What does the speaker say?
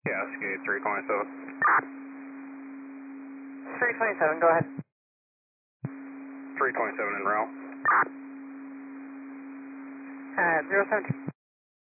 Cascade 327. 327, go ahead. 327 en route. 017.